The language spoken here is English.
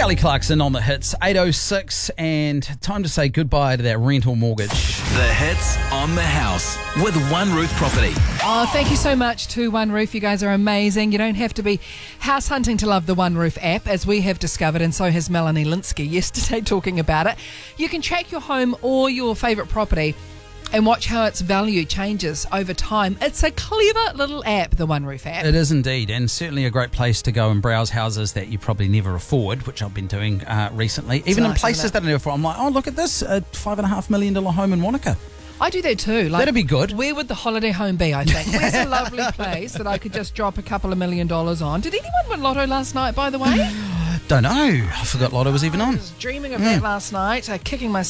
Kelly Clarkson on the hits, 8:06, and time to say goodbye to that rental mortgage. The hits on the house with One Roof Property. Oh, thank you so much to One Roof. You guys are amazing. You don't have to be house hunting to love the One Roof app, as we have discovered, and so has Melanie Linsky yesterday talking about it. You can track your home or your favourite property and watch how its value changes over time. It's a clever little app, the One Roof app. It is indeed, and certainly a great place to go and browse houses that you probably never afford, which I've been doing recently. Even in places that I never afford. I'm like, oh, look at this, a $5.5 million home in Wanaka. I do that too. That'd be good. Where would the holiday home be, I think? Where's a lovely place that I could just drop a couple of $1 million on? Did anyone win Lotto last night, by the way? Don't know. I forgot Lotto was even on. I was dreaming of that last night, kicking myself